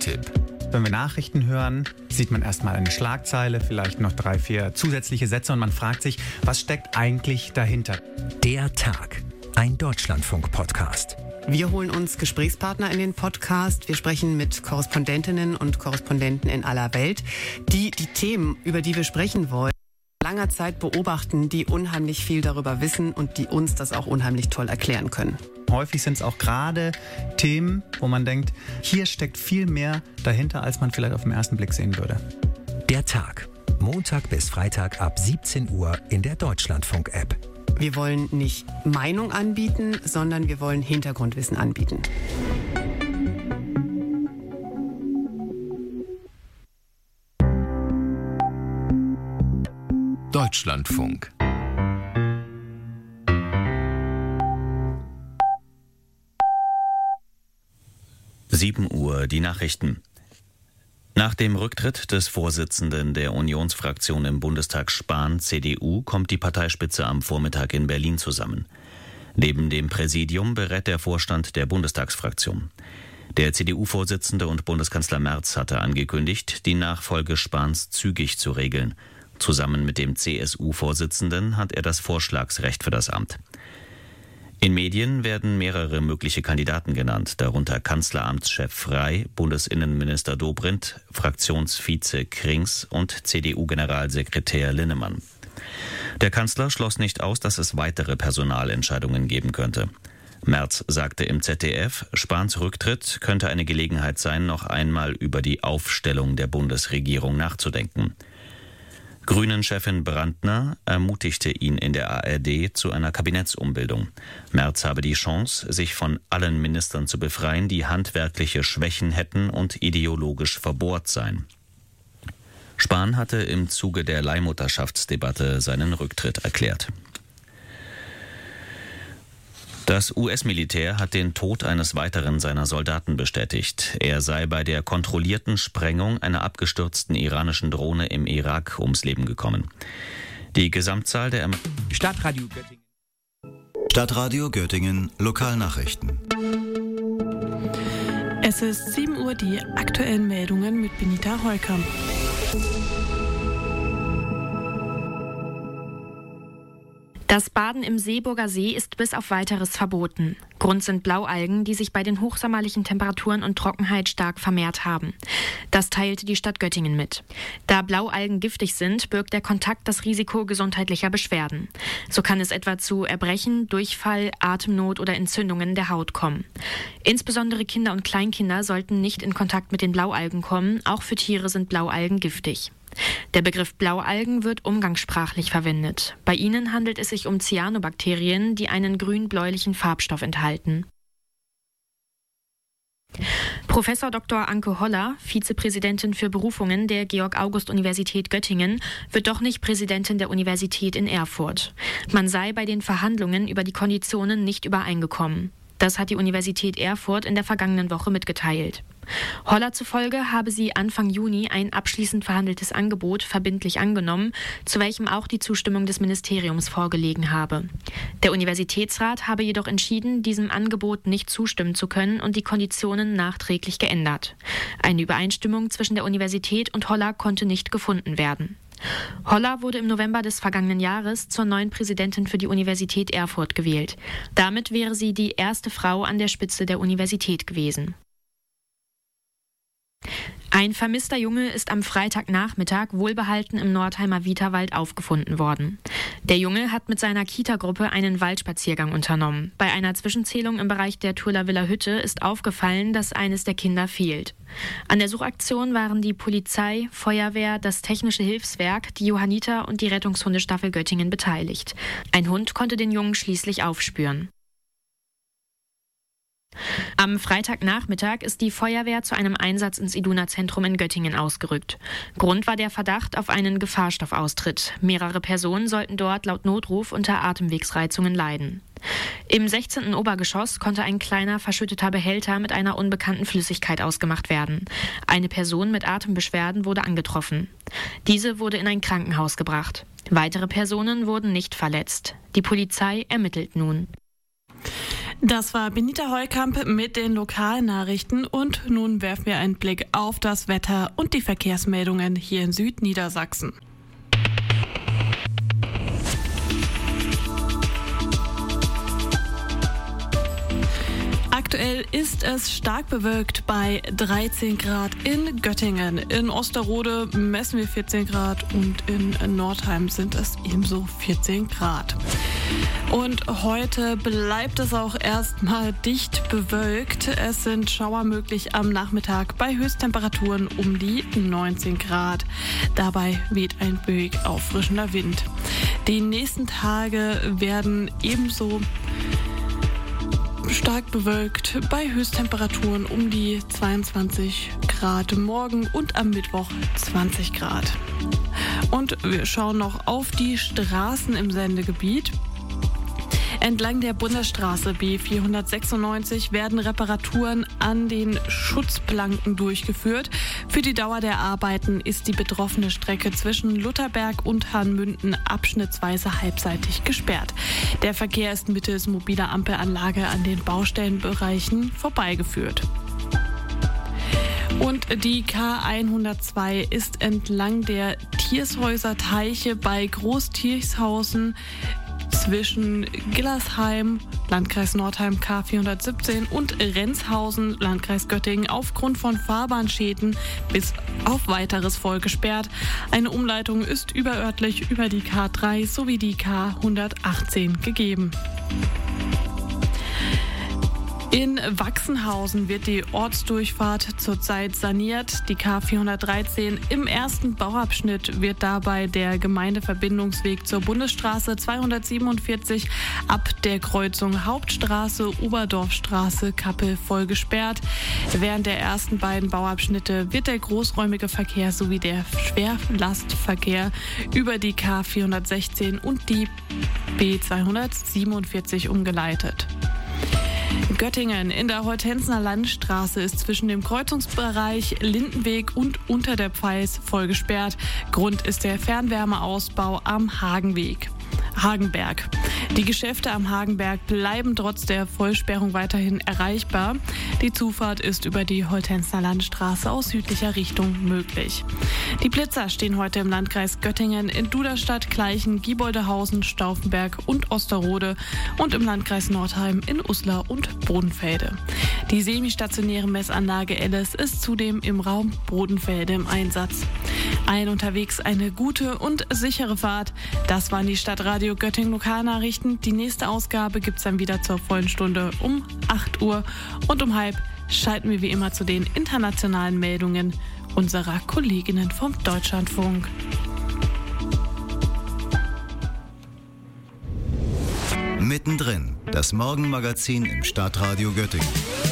Kulturtipp. Wenn wir Nachrichten hören, sieht man erstmal eine Schlagzeile, vielleicht noch 3, 4 zusätzliche Sätze und man fragt sich, was steckt eigentlich dahinter? Der Tag, ein Deutschlandfunk-Podcast. Wir holen uns Gesprächspartner in den Podcast. Wir sprechen mit Korrespondentinnen und Korrespondenten in aller Welt, die Themen, über die wir sprechen wollen, langer Zeit beobachten, die unheimlich viel darüber wissen und die uns das auch unheimlich toll erklären können. Häufig sind es auch gerade Themen, wo man denkt, hier steckt viel mehr dahinter, als man vielleicht auf den ersten Blick sehen würde. Der Tag, Montag bis Freitag ab 17 Uhr in der Deutschlandfunk-App. Wir wollen nicht Meinung anbieten, sondern wir wollen Hintergrundwissen anbieten. Deutschlandfunk. Die Nachrichten. Nach dem Rücktritt des Vorsitzenden der Unionsfraktion im Bundestag Spahn, CDU, kommt die Parteispitze am Vormittag in Berlin zusammen. Neben dem Präsidium berät der Vorstand der Bundestagsfraktion. Der CDU-Vorsitzende und Bundeskanzler Merz hatte angekündigt, die Nachfolge Spahns zügig zu regeln. Zusammen mit dem CSU-Vorsitzenden hat er das Vorschlagsrecht für das Amt. In Medien werden mehrere mögliche Kandidaten genannt, darunter Kanzleramtschef Frey, Bundesinnenminister Dobrindt, Fraktionsvize Krings und CDU-Generalsekretär Linnemann. Der Kanzler schloss nicht aus, dass es weitere Personalentscheidungen geben könnte. Merz sagte im ZDF, Spahns Rücktritt könnte eine Gelegenheit sein, noch einmal über die Aufstellung der Bundesregierung nachzudenken. Grünen-Chefin Brandner ermutigte ihn in der ARD zu einer Kabinettsumbildung. Merz habe die Chance, sich von allen Ministern zu befreien, die handwerkliche Schwächen hätten und ideologisch verbohrt seien. Spahn hatte im Zuge der Leihmutterschaftsdebatte seinen Rücktritt erklärt. Das US-Militär hat den Tod eines weiteren seiner Soldaten bestätigt. Er sei bei der kontrollierten Sprengung einer abgestürzten iranischen Drohne im Irak ums Leben gekommen. Die Gesamtzahl der Stadtradio Göttingen Lokalnachrichten. Es ist 7 Uhr, die aktuellen Meldungen mit Benita Heukamp. Das Baden im Seeburger See ist bis auf Weiteres verboten. Grund sind Blaualgen, die sich bei den hochsommerlichen Temperaturen und Trockenheit stark vermehrt haben. Das teilte die Stadt Göttingen mit. Da Blaualgen giftig sind, birgt der Kontakt das Risiko gesundheitlicher Beschwerden. So kann es etwa zu Erbrechen, Durchfall, Atemnot oder Entzündungen der Haut kommen. Insbesondere Kinder und Kleinkinder sollten nicht in Kontakt mit den Blaualgen kommen. Auch für Tiere sind Blaualgen giftig. Der Begriff Blaualgen wird umgangssprachlich verwendet. Bei ihnen handelt es sich um Cyanobakterien, die einen grün-bläulichen Farbstoff enthalten. Professor Dr. Anke Holler, Vizepräsidentin für Berufungen der Georg-August-Universität Göttingen, wird doch nicht Präsidentin der Universität in Erfurt. Man sei bei den Verhandlungen über die Konditionen nicht übereingekommen. Das hat die Universität Erfurt in der vergangenen Woche mitgeteilt. Holler zufolge habe sie Anfang Juni ein abschließend verhandeltes Angebot verbindlich angenommen, zu welchem auch die Zustimmung des Ministeriums vorgelegen habe. Der Universitätsrat habe jedoch entschieden, diesem Angebot nicht zustimmen zu können und die Konditionen nachträglich geändert. Eine Übereinstimmung zwischen der Universität und Holler konnte nicht gefunden werden. Holler wurde im November des vergangenen Jahres zur neuen Präsidentin für die Universität Erfurt gewählt. Damit wäre sie die erste Frau an der Spitze der Universität gewesen. Ein vermisster Junge ist am Freitagnachmittag wohlbehalten im Nordheimer Viterwald aufgefunden worden. Der Junge hat mit seiner Kita-Gruppe einen Waldspaziergang unternommen. Bei einer Zwischenzählung im Bereich der Turlaviller Hütte ist aufgefallen, dass eines der Kinder fehlt. An der Suchaktion waren die Polizei, Feuerwehr, das Technische Hilfswerk, die Johanniter und die Rettungshundestaffel Göttingen beteiligt. Ein Hund konnte den Jungen schließlich aufspüren. Am Freitagnachmittag ist die Feuerwehr zu einem Einsatz ins Iduna-Zentrum in Göttingen ausgerückt. Grund war der Verdacht auf einen Gefahrstoffaustritt. Mehrere Personen sollten dort laut Notruf unter Atemwegsreizungen leiden. Im 16. Obergeschoss konnte ein kleiner verschütteter Behälter mit einer unbekannten Flüssigkeit ausgemacht werden. Eine Person mit Atembeschwerden wurde angetroffen. Diese wurde in ein Krankenhaus gebracht. Weitere Personen wurden nicht verletzt. Die Polizei ermittelt nun. Das war Benita Heukamp mit den Lokalnachrichten und nun werfen wir einen Blick auf das Wetter und die Verkehrsmeldungen hier in Südniedersachsen. Aktuell ist es stark bewölkt bei 13 Grad in Göttingen. In Osterode messen wir 14 Grad und in Nordheim sind es ebenso 14 Grad. Und heute bleibt es auch erstmal dicht bewölkt. Es sind Schauer möglich am Nachmittag bei Höchsttemperaturen um die 19 Grad. Dabei weht ein böig auffrischender Wind. Die nächsten Tage werden ebenso stark bewölkt bei Höchsttemperaturen um die 22 Grad morgen und am Mittwoch 20 Grad. Und wir schauen noch auf die Straßen im Sendegebiet. Entlang der Bundesstraße B496 werden Reparaturen an den Schutzplanken durchgeführt. Für die Dauer der Arbeiten ist die betroffene Strecke zwischen Lutherberg und Hahnmünden abschnittsweise halbseitig gesperrt. Der Verkehr ist mittels mobiler Ampelanlage an den Baustellenbereichen vorbeigeführt. Und die K102 ist entlang der Tiershäuser Teiche bei Großtiershausen zwischen Gillersheim, Landkreis Nordheim K417 und Renshausen, Landkreis Göttingen aufgrund von Fahrbahnschäden bis auf weiteres voll gesperrt. Eine Umleitung ist überörtlich über die K3 sowie die K118 gegeben. In Wachsenhausen wird die Ortsdurchfahrt zurzeit saniert. Die K413 im ersten Bauabschnitt wird dabei der Gemeindeverbindungsweg zur Bundesstraße 247 ab der Kreuzung Hauptstraße, Oberdorfstraße, Kappel voll gesperrt. Während der ersten beiden Bauabschnitte wird der großräumige Verkehr sowie der Schwerlastverkehr über die K416 und die B247 umgeleitet. Göttingen in der Hortensener Landstraße ist zwischen dem Kreuzungsbereich Lindenweg und unter der Pfalz voll gesperrt. Grund ist der Fernwärmeausbau am Hagenberg. Die Geschäfte am Hagenberg bleiben trotz der Vollsperrung weiterhin erreichbar. Die Zufahrt ist über die Hortensener Landstraße aus südlicher Richtung möglich. Die Blitzer stehen heute im Landkreis Göttingen in Duderstadt, Gleichen, Gieboldehausen, Stauffenberg und Osterode und im Landkreis Nordheim in Uslar und Bodenfelde. Die semistationäre Messanlage Ellis ist zudem im Raum Bodenfelde im Einsatz. Allen unterwegs eine gute und sichere Fahrt. Das waren die Stadtradio Göttingen Lokalnachrichten. Die nächste Ausgabe gibt's dann wieder zur vollen Stunde um 8 Uhr und um halb schalten wir wie immer zu den internationalen Meldungen unserer Kolleginnen vom Deutschlandfunk. Mittendrin, das Morgenmagazin im Stadtradio Göttingen.